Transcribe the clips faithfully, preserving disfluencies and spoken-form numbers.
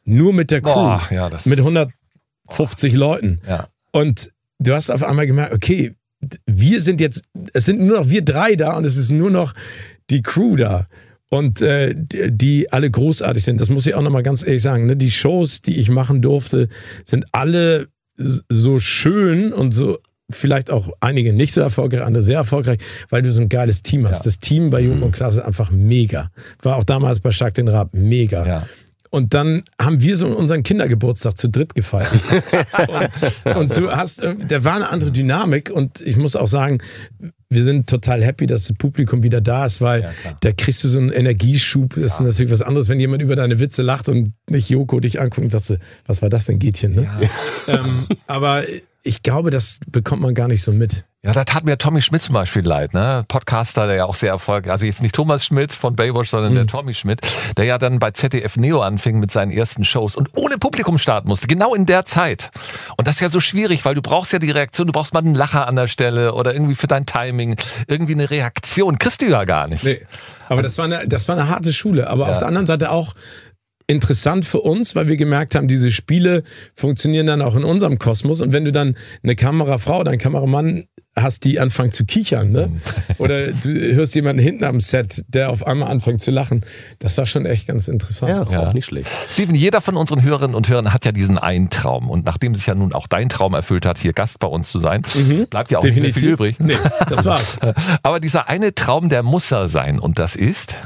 Nur mit der Crew. Boah, ja, das mit ist- hundertfünfzig Leuten. Ja. Und du hast auf einmal gemerkt, okay, wir sind jetzt, es sind nur noch wir drei da und es ist nur noch die Crew da. Und äh, die, die alle großartig sind. Das muss ich auch nochmal ganz ehrlich sagen. Ne? Die Shows, die ich machen durfte, sind alle so schön und so, vielleicht auch einige nicht so erfolgreich, andere sehr erfolgreich, weil du so ein geiles Team hast. Ja. Das Team bei Jugend und Klasse ist einfach mega. War auch damals bei Schlag den Rab mega. Ja. Und dann haben wir so unseren Kindergeburtstag zu dritt gefeiert. und, und du hast, da war eine andere Dynamik und ich muss auch sagen, wir sind total happy, dass das Publikum wieder da ist, weil Ja, klar. da kriegst du so einen Energieschub. Das ist natürlich was anderes, wenn jemand über deine Witze lacht und nicht Joko dich anguckt und sagt so, was war das denn, Gätchen? Ne? Ähm, aber ich glaube, das bekommt man gar nicht so mit. Ja, da tat mir Tommy Schmidt zum Beispiel leid, ne? Podcaster, der ja auch sehr erfolgreich, also jetzt nicht Thomas Schmidt von Baywatch, sondern Mhm. der Tommy Schmidt, der ja dann bei Z D F Neo anfing mit seinen ersten Shows und ohne Publikum starten musste, genau in der Zeit. Und das ist ja so schwierig, weil du brauchst ja die Reaktion, du brauchst mal einen Lacher an der Stelle oder irgendwie für dein Timing, irgendwie eine Reaktion, kriegst du ja gar nicht. Nee. Aber das war eine, das war eine harte Schule. Aber Ja. auf der anderen Seite auch interessant für uns, weil wir gemerkt haben, diese Spiele funktionieren dann auch in unserem Kosmos. Und wenn du dann eine Kamerafrau oder einen Kameramann hast, die anfangen zu kichern, ne? Oder du hörst jemanden hinten am Set, der auf einmal anfängt zu lachen. Das war schon echt ganz interessant. Ja, auch nicht schlecht. Steven, jeder von unseren Hörerinnen und Hörern hat ja diesen einen Traum. Und nachdem sich ja nun auch dein Traum erfüllt hat, hier Gast bei uns zu sein, bleibt ja auch nicht mehr viel übrig. Nee, das war's. Aber dieser eine Traum, der muss er sein. Und das ist?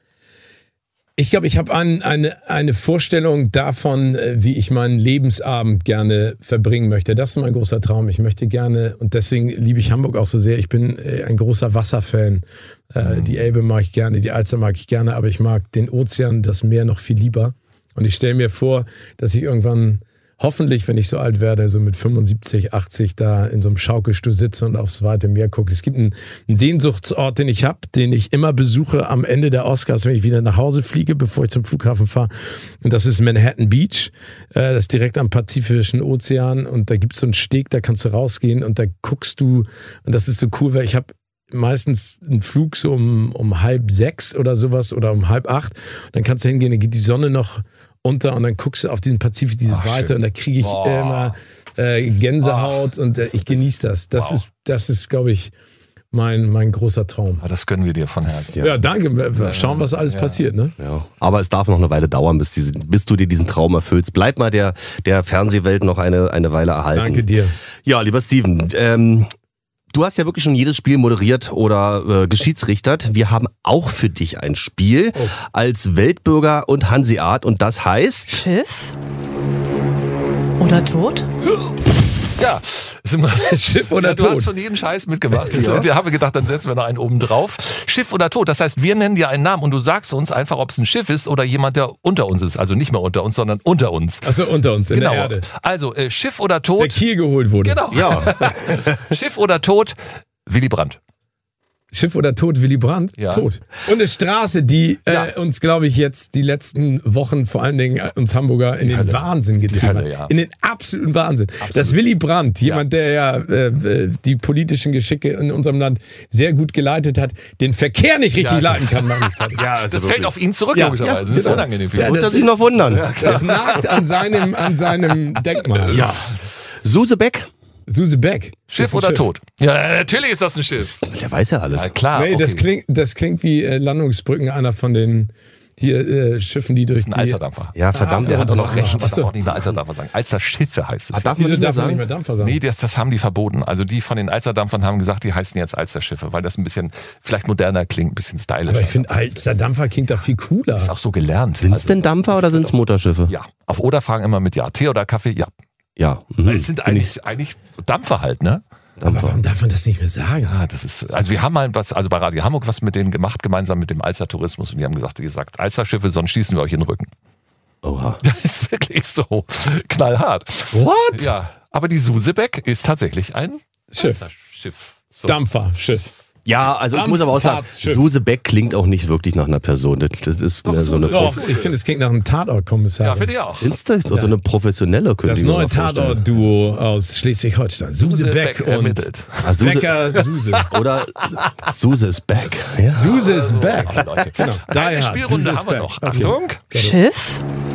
Ich glaube, ich habe ein, eine, eine Vorstellung davon, äh, wie ich meinen Lebensabend gerne verbringen möchte. Das ist mein großer Traum. Ich möchte gerne, und deswegen liebe ich Hamburg auch so sehr, ich bin äh, ein großer Wasserfan. Äh, Die Elbe mag ich gerne, die Alster mag ich gerne, aber ich mag den Ozean, das Meer noch viel lieber. Und ich stelle mir vor, dass ich irgendwann, hoffentlich, wenn ich so alt werde, so mit fünfundsiebzig, achtzig da in so einem Schaukelstuhl sitze und aufs weite Meer gucke. Es gibt einen, einen Sehnsuchtsort, den ich habe, den ich immer besuche am Ende der Oscars, wenn ich wieder nach Hause fliege, bevor ich zum Flughafen fahre. Und das ist Manhattan Beach. Äh, Das ist direkt am Pazifischen Ozean. Und da gibt es so einen Steg, da kannst du rausgehen und da guckst du. Und das ist so cool, weil ich habe meistens einen Flug so um, um halb sechs oder sowas oder um halb acht. Und dann kannst du hingehen, dann geht die Sonne noch unter und dann guckst du auf diesen Pazifik, diese Ach, Weite schön. und da kriege ich Boah. immer äh, Gänsehaut und äh, ich genieße das. Das Wow. ist, das ist, glaube ich, mein, mein großer Traum. Ja, das gönnen wir dir von Herzen. Ja, danke. Wir schauen, was alles Ja. passiert. Ne? Ja. Aber es darf noch eine Weile dauern, bis, diese, bis du dir diesen Traum erfüllst. Bleib mal der, der Fernsehwelt noch eine, eine Weile erhalten. Danke dir. Ja, lieber Steven, ähm, du hast ja wirklich schon jedes Spiel moderiert oder äh, geschiedsrichtert. Wir haben auch für dich ein Spiel Oh. als Weltbürger und Hanseat und das heißt... Schiff? Oder Tod? Ja, ist immer Schiff oder ja, du Tod? hast schon jeden Scheiß mitgemacht. Ja. Wir haben gedacht, dann setzen wir noch einen oben drauf. Schiff oder Tod. Das heißt, wir nennen dir einen Namen und du sagst uns einfach, ob es ein Schiff ist oder jemand, der unter uns ist. Also nicht mehr unter uns, sondern unter uns. Achso, unter uns in Genau. der Erde. Also äh, Schiff oder Der Tod. Kiel geholt wurde. Genau. Ja, Schiff oder Tod. Willy Brandt. Schiff oder Tod, Willy Brandt? Ja. Tot. Und eine Straße, die Ja. äh, uns, glaube ich, jetzt die letzten Wochen, vor allen Dingen äh, uns Hamburger, in den Hölle. Wahnsinn getrieben Hölle, hat. ja. In den absoluten Wahnsinn. Dass Willy Brandt, jemand, der ja äh, die politischen Geschicke in unserem Land sehr gut geleitet hat, den Verkehr nicht richtig Ja, das- leiten kann, mach ich fertig. ja also Das fällt auf ihn zurück, Ja, logischerweise. ja, das ist genau. unangenehm für ihn. Ja, wird er das- sich noch wundern. Das nagt an seinem, an seinem Denkmal. Ja. Suse Beck, Suse Beck. Schiff Ist ein oder Tod? Ja, natürlich ist das ein Schiff. der weiß ja alles. Ja, klar. Nee, das, okay. klingt, das klingt wie äh, Landungsbrücken einer von den hier äh, Schiffen, die durch Das ist ein die... Alsterdampfer. Ja, verdammt, Ah, der hat doch noch verdammt. recht. Man darf Achso. auch nicht mehr Alsterdampfer sagen. Alsterschiffe heißt es. Ah, darf man Wieso nicht mehr darf man nicht sagen? mehr Dampfer sagen? Nee, das, das haben die verboten. Also die von den Alsterdampfern haben gesagt, die heißen jetzt Alsterschiffe, weil das ein bisschen vielleicht moderner klingt, ein bisschen stylischer. Aber ich finde, Alster Dampfer klingt doch viel cooler. ist auch so gelernt. Sind es Also, denn Dampfer oder sind es Motorschiffe? ja, auf Oder fragen immer mit Ja. Tee oder Kaffee? Ja. Ja. Mhm. Weil es sind eigentlich, eigentlich Dampfer halt, ne? Aber warum darf man das nicht mehr sagen? Ja, das ist, also wir haben mal was, also bei Radio Hamburg was mit denen gemacht, gemeinsam mit dem Alster Tourismus und die haben gesagt, die gesagt, Alsterschiffe, sonst schießen wir euch in den Rücken. Oha. Das ist wirklich so knallhart. What? Ja, aber die Susebeck ist tatsächlich ein Schiff. Schiff. So. Dampfer, Schiff. Ja, also ich muss aber auch sagen, Dampffahrtsschiff. Suse Beck klingt auch nicht wirklich nach einer Person. Das, das ist mehr so eine, Doch, Prof ich finde, es klingt nach einem Tatortkommissar. Ja, finde ich auch. Findest du? So eine professionelle könnte Das ich mir neue mal vorstellen. Tatort-Duo aus Schleswig-Holstein. Suse Beck und ermittelt. Ah, Suse, Becker Suse. oder Suse is back. Ja. Suse is back. Leute. Genau. Eine Die Hard, Spielrunde Suse is haben wir back. noch. Okay. Achtung. Schiff?